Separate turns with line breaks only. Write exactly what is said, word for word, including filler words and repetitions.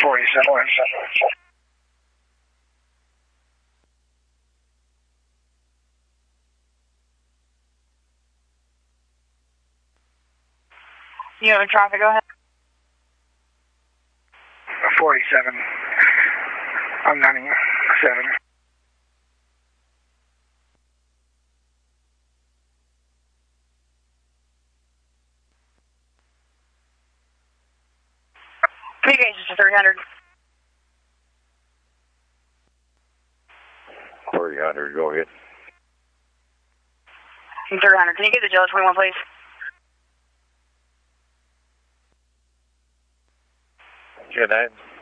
forty-seven.
You have traffic, go ahead.
forty-seven. I'm ninety-seven.
Communications to three hundred.
three hundred, go ahead.
three hundred. Can you get the Jello twenty-one, please?
Good night.